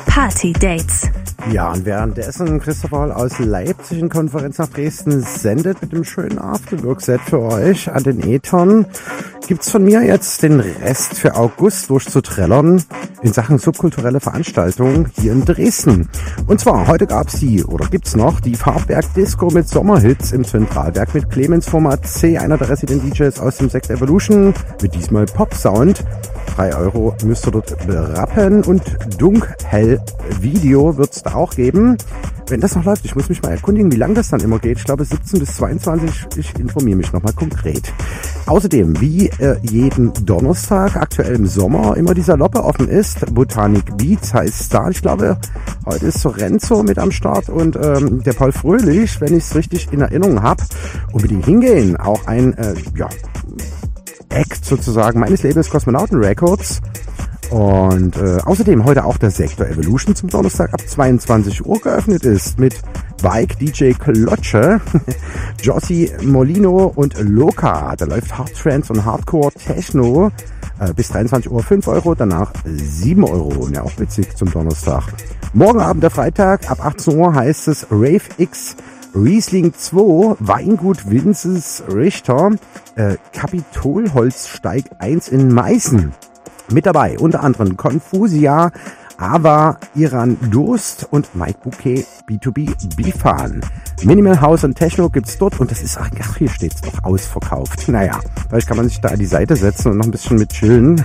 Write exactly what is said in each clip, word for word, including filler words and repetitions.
Party Dates. Ja, und währenddessen Christopher Holl aus Leipzig in Konferenz nach Dresden sendet mit dem schönen Afterwork-Set für euch an den Äthern, gibt's von mir jetzt den Rest für August durchzutrellern in Sachen subkulturelle Veranstaltungen hier in Dresden. Und zwar, heute gab's die, oder gibt's noch, die Farbwerk Disco mit Sommerhits im Zentralwerk mit Clemens Format C, einer der Resident D Js aus dem Sekt Evolution, mit diesmal Pop-Sound. drei Euro müsst ihr dort berappen und Dunkel-Hell-Video wird's da auch geben. Wenn das noch läuft, ich muss mich mal erkundigen, wie lange das dann immer geht. Ich glaube siebzehn bis zweiundzwanzig, ich informiere mich nochmal konkret. Außerdem, wie äh, jeden Donnerstag, aktuell im Sommer, immer dieser Loppe offen ist, Botanik Beats heißt da. Ich glaube, heute ist Sorenzo mit am Start und ähm, der Paul Fröhlich, wenn ich es richtig in Erinnerung habe. Unbedingt hingehen. Auch ein, äh, ja... Act sozusagen meines Labels Kosmonauten Records. Und äh, außerdem heute auch der Sektor Evolution zum Donnerstag ab zweiundzwanzig Uhr geöffnet ist mit Bike, D J Klotsche, Jossi Molino und Loka. Da läuft Hard Trance und Hardcore Techno äh, bis dreiundzwanzig Uhr fünf Euro, danach sieben Euro. Ja, auch witzig zum Donnerstag. Morgen Abend der Freitag ab achtzehn Uhr heißt es Rave X Riesling zwei, Weingut Vinces Richter, äh, Kapitolholzsteig eins in Meißen. Mit dabei unter anderem Confusia, Ava, Iran Durst und Mike Bouquet B zwei B Bifan. Minimal House und Techno gibt's dort und das ist, ach, hier steht's doch, ausverkauft. Naja, vielleicht kann man sich da an die Seite setzen und noch ein bisschen mit chillen.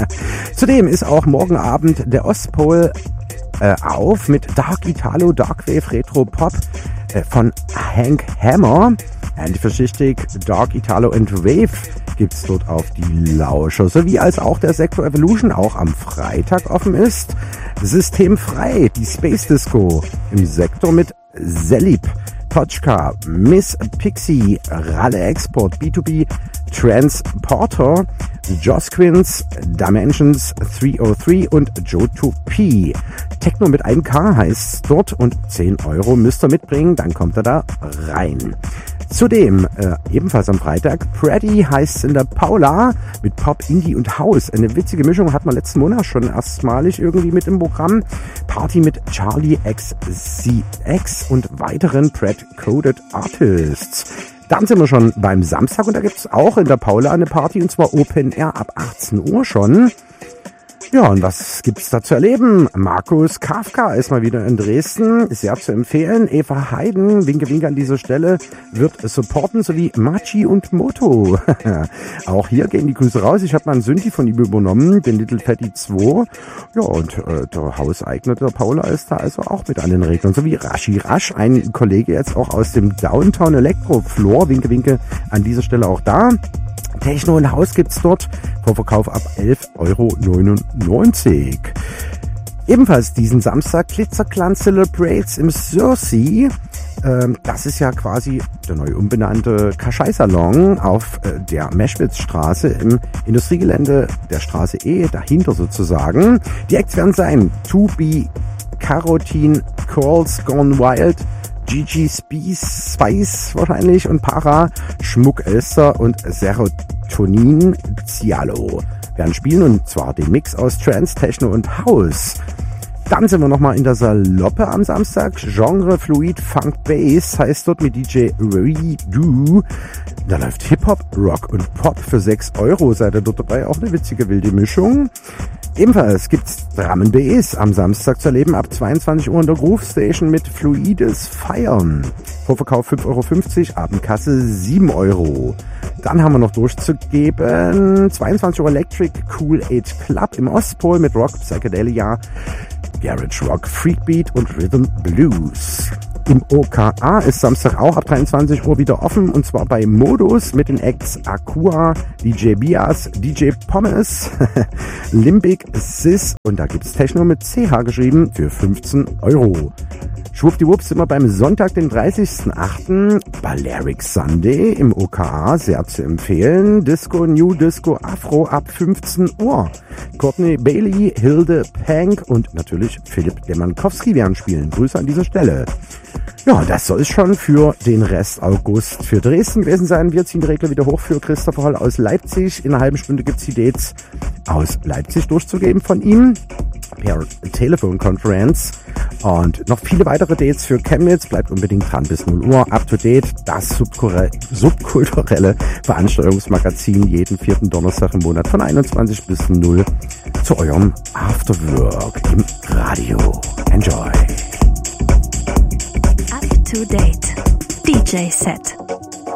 Zudem ist auch morgen Abend der Ostpol äh, auf mit Dark Italo, Dark Wave, Retro Pop von Hank Hammer. Ähnlich verschichtig Dark Italo and Wave gibt's dort auf die Lauscher, sowie als auch der Sektor Evolution auch am Freitag offen ist. Systemfrei, die Space Disco im Sektor mit Selip, Tochka, Miss Pixie, Ralle Export, B zwei B Transporter, Joss Quins, Dimensions dreihundertdrei und Joe zwei P. Techno mit einem K heißt dort und zehn Euro müsst ihr mitbringen, dann kommt er da rein. Zudem, äh, ebenfalls am Freitag, Freddy heißt in der Paula mit Pop, Indie und House. Eine witzige Mischung hat man letzten Monat schon erstmalig irgendwie mit im Programm. Party mit Charlie X C X und weiteren Pred-Coded Artists. Dann sind wir schon beim Samstag und da gibt's auch in der Paula eine Party und zwar Open Air ab achtzehn Uhr schon. Ja, und was gibt's da zu erleben? Markus Kafka ist mal wieder in Dresden, ist sehr zu empfehlen. Eva Heiden, winke winke an dieser Stelle, wird supporten, sowie Machi und Moto. Auch hier gehen die Grüße raus. Ich habe mal einen Synthi von ihm übernommen, den Little Fatty zwei. Ja, und äh, der Hauseigner der Paula ist da also auch mit an den Reglern. Sowie Rashi Rasch, ein Kollege jetzt auch aus dem Downtown Electro Floor, winke winke an dieser Stelle auch da. Techno und Haus gibt's dort. Vorverkauf ab elf Euro neunundneunzig. Ebenfalls diesen Samstag Glitzerclan Celebrates im Sursi. Ähm, das ist ja quasi der neu umbenannte Kaschai-Salon auf äh, der Meschwitzstraße im Industriegelände der Straße E, dahinter sozusagen. Die Acts werden sein zwei B, Carotin, Curls Gone Wild, Gigi Spice, Spice wahrscheinlich und Para, Schmuck Elster und Serotonin Cialo werden spielen und zwar den Mix aus Trance, Techno und House. Dann sind wir nochmal in der Saloppe am Samstag. Genre Fluid Funk Bass heißt dort mit D J Redo. Da läuft Hip-Hop, Rock und Pop für sechs Euro. Seid ihr dort dabei? Auch eine witzige wilde Mischung. Ebenfalls gibt's Drum and Bass am Samstag zu erleben ab zweiundzwanzig Uhr in der Groove Station mit Fluides Feiern. Vorverkauf fünf Euro fünfzig, Abendkasse sieben Euro. Dann haben wir noch durchzugeben zweiundzwanzig Uhr Electric Cool Aid Club im Ostpol mit Rock, Psychedelia, Garage Rock, Freakbeat und Rhythm Blues. Im O K A ist Samstag auch ab dreiundzwanzig Uhr wieder offen und zwar bei Modus mit den Acts Aqua, D J Bias, D J Pommes, Limbic, Sis und da gibt's Techno mit C H geschrieben für fünfzehn Euro. Schwuppdiwupps sind wir beim Sonntag, den dreißigsten achten Balearic Sunday im O K A, sehr zu empfehlen. Disco, New Disco, Afro ab fünfzehn Uhr. Courtney Bailey, Hilde Pank und natürlich Philipp Demankowski werden spielen. Grüße an dieser Stelle. Ja, das soll es schon für den Rest August für Dresden gewesen sein. Wir ziehen die Regler wieder hoch für Christopher Holl aus Leipzig. In einer halben Stunde gibt's die Dates aus Leipzig durchzugeben von ihm. per Telephone Conference. Und noch viele weitere Dates für Chemnitz. Bleibt unbedingt dran bis null Uhr. Up to date, das subkulturelle Veranstaltungsmagazin jeden vierten Donnerstag im Monat von einundzwanzig bis null zu eurem Afterwork im Radio. Enjoy. Up to date. D J Set.